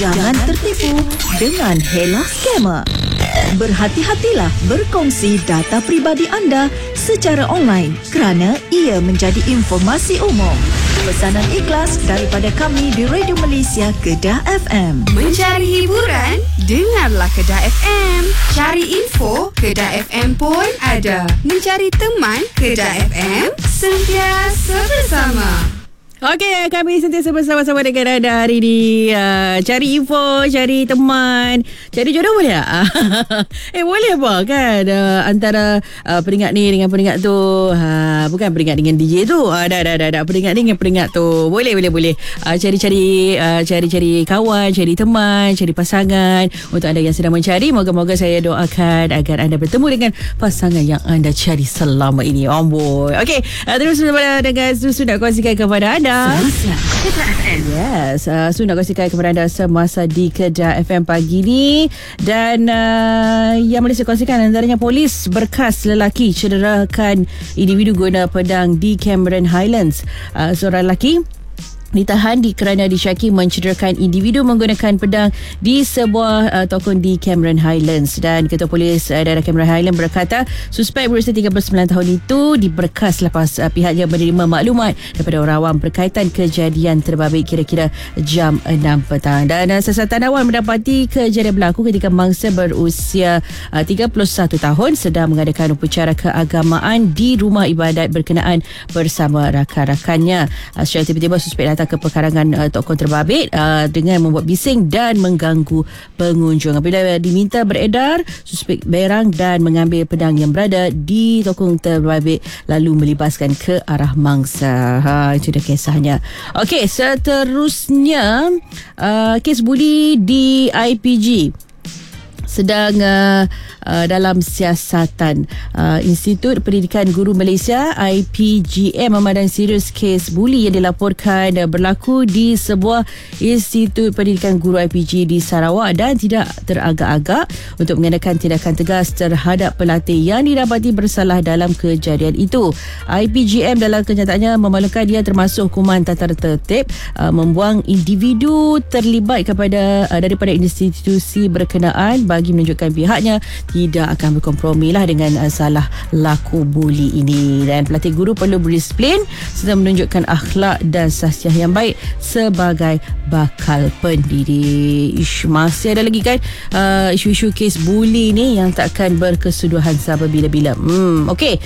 Jangan tertipu dengan Hela Scammer. Berhati-hatilah berkongsi data peribadi anda secara online kerana ia menjadi informasi umum. Pesanan ikhlas daripada kami di Radio Malaysia Kedah FM. Mencari hiburan? Dengarlah Kedah FM. Cari info? Kedah FM pun ada. Mencari teman? Kedah FM sentiasa bersama. Okey, kami sentiasa bersama-sama dengan anda hari ini. Cari info, cari teman, cari jodoh boleh tak? Boleh apa kan? Antara peringat ni dengan peringat tu. Bukan peringat dengan DJ tu. Dah. Peringat ni dengan peringat tu. Boleh. Cari kawan, cari teman, cari pasangan. Untuk anda yang sedang mencari, moga-moga saya doakan agar anda bertemu dengan pasangan yang anda cari selama ini. Amboi. Okey, terus dengan Susu nak kongsikan kepada anda. Semasa Kedah FM. Yes, nak kongsikan kepada anda semasa di Kedah FM pagi ni. Dan yang boleh saya kongsikan antaranya polis berkas lelaki cederakan individu guna pedang di Cameron Highlands. Seorang lelaki ditahan kerana disyaki mencederakan individu menggunakan pedang di sebuah toko di Cameron Highlands. Dan Ketua Polis daerah Cameron Highlands berkata suspek berusia 39 tahun itu diberkas lepas pihaknya menerima maklumat daripada orang awam berkaitan kejadian terbabit kira-kira jam 6 petang. Dan siasatan awal mendapati kejadian berlaku ketika mangsa berusia 31 tahun sedang mengadakan upacara keagamaan di rumah ibadat berkenaan bersama rakan-rakannya. Secara tiba-tiba suspek datang ke pekarangan toko terbabit dengan membuat bising dan mengganggu pengunjung. Apabila diminta beredar, suspek berang dan mengambil pedang yang berada di toko terbabit lalu melibaskan ke arah mangsa. Itu dia kisahnya. Okey, seterusnya kes buli di IPG sedang dalam siasatan. Institut Pendidikan Guru Malaysia IPGM memandang serius kes buli yang dilaporkan berlaku di sebuah institut pendidikan guru IPG di Sarawak dan tidak teragak-agak untuk mengadakan tindakan tegas terhadap pelatih yang didapati bersalah dalam kejadian itu. IPGM dalam kenyataannya memaklumkan dia termasuk hukuman tata tertib membuang individu terlibat daripada institusi berkenaan bagi menunjukkan pihaknya tidak akan berkompromi lah dengan salah laku buli ini. Dan pelatih guru perlu berdisiplin serta menunjukkan akhlak dan sahsiah yang baik sebagai bakal pendidik. Masih ada lagi kan isu-isu kes buli ni yang takkan berkesudahan sampai bila-bila. Okey,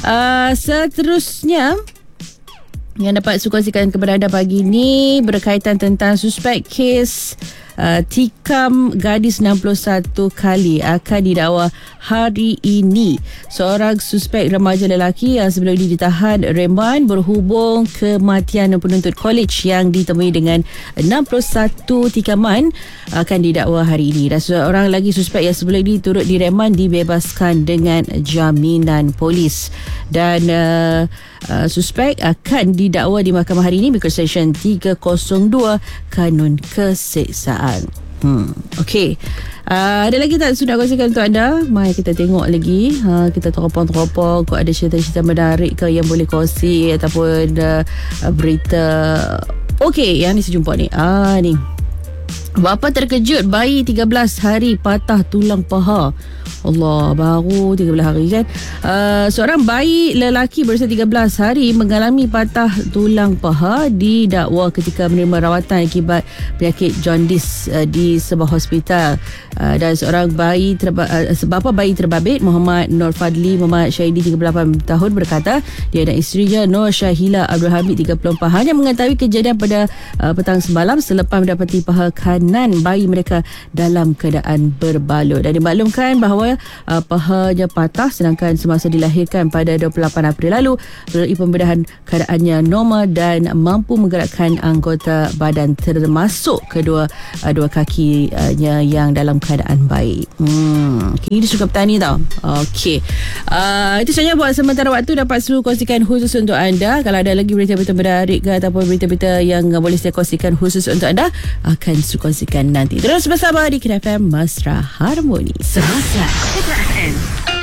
seterusnya yang dapat saya kongsikan kepada anda pagi ni berkaitan tentang suspek kes tikam gadis 61 kali akan didakwa hari ini. Seorang suspek remaja lelaki yang sebelum ini ditahan reman berhubung kematian penuntut college yang ditemui dengan 61 tikaman akan didakwa hari ini. Dan seorang lagi suspek yang sebelum ini turut direman dibebaskan dengan jaminan polis. Dan suspek akan didakwa di mahkamah hari ini mengikut Seksyen 302 Kanun Keseksaan. Okey. Ada lagi tak sudah kongsikan untuk anda? Mari kita tengok lagi. Kita teropong-teropong kok ada cerita-cerita menarik ke yang boleh kongsi ataupun berita. Okey, yang ni saya jumpa ni. Ni. Bapa terkejut bayi 13 hari patah tulang paha. Allah, baru 13 hari kan. Seorang bayi lelaki berusia 13 hari mengalami patah tulang paha didakwa ketika menerima rawatan akibat penyakit jaundice di sebuah hospital. Dan seorang bapa bayi terbabit Muhammad Nur Fadli Muhammad Syahidi 38 tahun berkata dia dan isterinya Nur Syahila Abdul Hamid 34 hanya mengetahui kejadian pada petang semalam selepas mendapati paha kanan bayi mereka dalam keadaan berbalut. Dan dimaklumkan bahawa pahanya patah sedangkan semasa dilahirkan pada 28 April lalu melalui pembedahan keadaannya normal dan mampu menggerakkan anggota badan termasuk dua kakinya yang dalam keadaan baik. Kini dia suka petani tau. Okey, itu sahaja buat sementara waktu. Dapat suruh kongsikan khusus untuk anda. Kalau ada lagi berita-berita menarik ke ataupun berita-berita yang boleh saya kongsikan khusus untuk anda, akan saya kongsikan nanti. Terus bersama di Kedah FM Mesra Harmoni. Semasa Kedah FM.